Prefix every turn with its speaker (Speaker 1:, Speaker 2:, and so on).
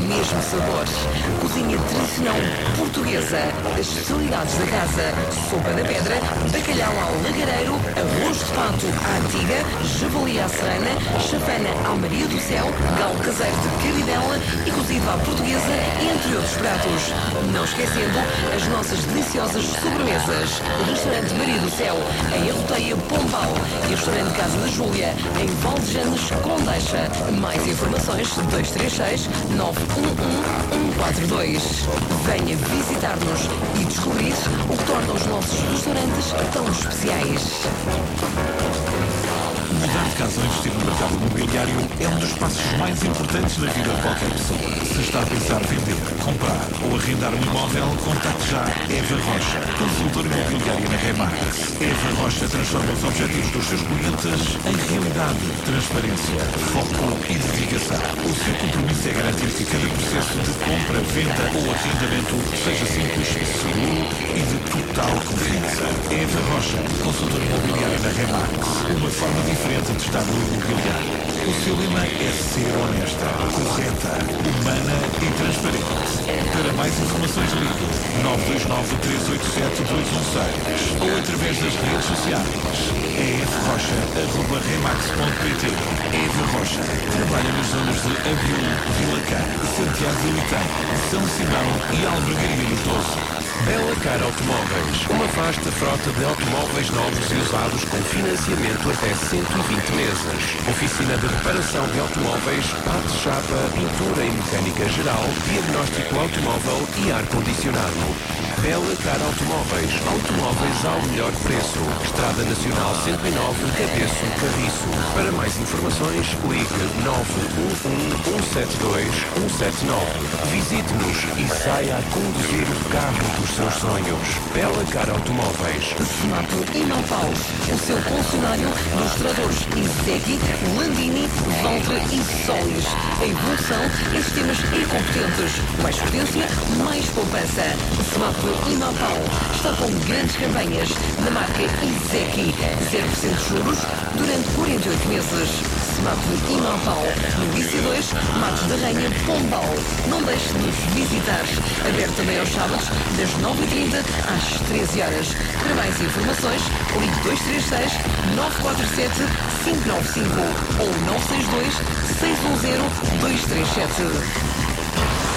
Speaker 1: mesmo sabor. Cozinha tradicional portuguesa, as especialidades da casa, sopa da pedra, bacalhau ao lagareiro, arroz de pato à antiga, javali à serrana, chafana à Maria do Céu, galo caseiro de cabidela e cozido à portuguesa, entre outros pratos. Não esquecendo as nossas deliciosas sobremesas. Restaurante Maria do Céu, em Arroteia, Pombal, e Restaurante Casa da Júlia, em Valdejanes, Condeixa. Mais informações 236 911 142. Venha visitar-nos e descobrir o que torna os nossos restaurantes tão especiais.
Speaker 2: Mudar de casa ou investir no mercado imobiliário é um dos passos mais importantes na vida de qualquer pessoa. Se está a pensar vender, comprar ou arrendar um imóvel, contacte já Eva Rocha, consultora imobiliária na Remax. Eva Rocha transforma os objetivos dos seus clientes em realidade. Transparência, foco e dedicação. O seu compromisso é garantir que cada processo de compra, venda ou arrendamento seja simples, seguro e de total confiança. Eva Rocha, consultora imobiliária na Remax. Uma forma diferente de estar no imobiliário. O seu lema é ser honesta, correta, humana e transparente. Para mais informações, ligue 929-387-216 ou através das redes sociais. efrocha@remax.pt. Eva Rocha trabalha nas zonas de Abril, Vila Cã, Santiago de Litém, São Simão e Albergaria do Doce.
Speaker 3: Bela Cara Automóveis, uma vasta frota de automóveis novos e usados com financiamento até 120 meses. Oficina de reparação de automóveis, parte chapa, pintura e mecânica geral, diagnóstico automóvel e ar-condicionado. Bela Cara Automóveis, automóveis ao melhor preço. Estrada Nacional 109, Cabeço, Carriço. Para mais informações, ligue 911-172-179. Visite-nos e saia a conduzir o carro dos seus sonhos. Bela Cara Automóveis.
Speaker 1: Smap e Naupal, o seu concessionário dos tradores Izeki, Landini, Valtra e Solis. A evolução em sistemas incompetentes. Mais potência, mais poupança. Smap e Naupal está com grandes campanhas na marca Izeki. 0% de juros durante 48 meses. Smap e Naupal, no IC2, Matos da Rainha, Pombal. Não deixe de nos visitar. Aberto também aos sábados, das 9h30 às 13 horas. Para mais informações, ligue 236 947 595 ou 962 610 237.